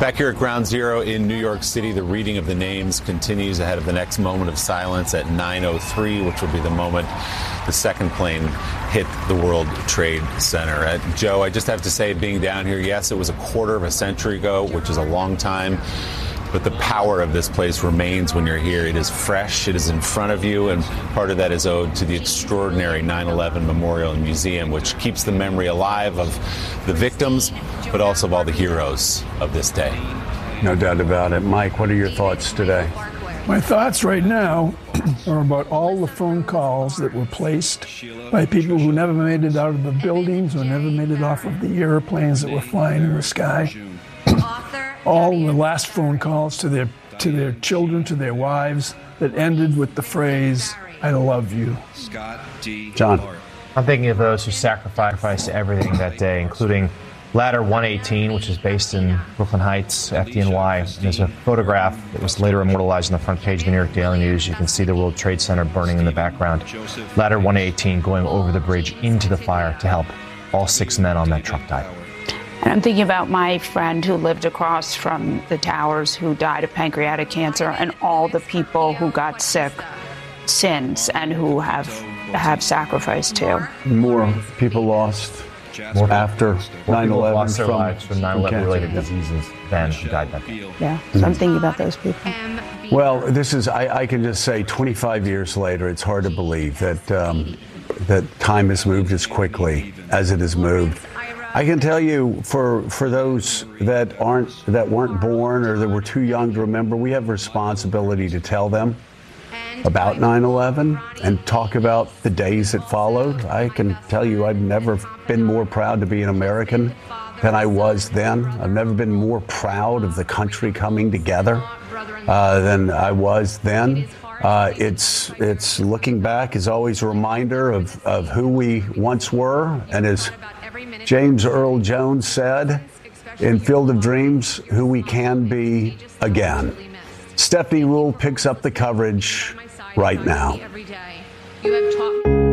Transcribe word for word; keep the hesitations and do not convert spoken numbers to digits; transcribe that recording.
Back here at Ground Zero in New York City, the reading of the names continues ahead of the next moment of silence at nine oh three, which will be the moment the second plane hit the World Trade Center. Uh, Joe, I just have to say, being down here, yes, it was a quarter of a century ago, which is a long time. But the power of this place remains when you're here. It is fresh, it is in front of you, and part of that is owed to the extraordinary nine eleven Memorial and Museum, which keeps the memory alive of the victims, but also of all the heroes of this day. No doubt about it. Mike, what are your thoughts today? My thoughts right now are about all the phone calls that were placed by people who never made it out of the buildings or never made it off of the airplanes that were flying in the sky. All the last phone calls to their to their children, to their wives, that ended with the phrase, "I love you." John. I'm thinking of those who sacrificed everything that day, including Ladder one eighteen, which is based in Brooklyn Heights, F D N Y. And there's a photograph that was later immortalized on the front page of the New York Daily News. You can see the World Trade Center burning in the background. Ladder one eighteen going over the bridge into the fire to help. All six men on that truck died. And I'm thinking about my friend who lived across from the towers who died of pancreatic cancer, and all the people who got sick since and who have have sacrificed too. More people lost More after nine eleven lost their from, lives from nine eleven related diseases than who died that day. Yeah, so I'm thinking about those people. Well, this is, I, I can just say, twenty-five years later, it's hard to believe that um, that time has moved as quickly as it has moved. I can tell you, for for those that aren't that weren't born or that were too young to remember, we have a responsibility to tell them about nine eleven and talk about the days that followed. I can tell you, I've never been more proud to be an American than I was then. I've never been more proud of the country coming together uh, than I was then. Uh, it's it's looking back is always a reminder of, of who we once were, and as James Earl Jones said in Field of Dreams, who we can be again. Stephanie Ruhle picks up the coverage right now. You have talked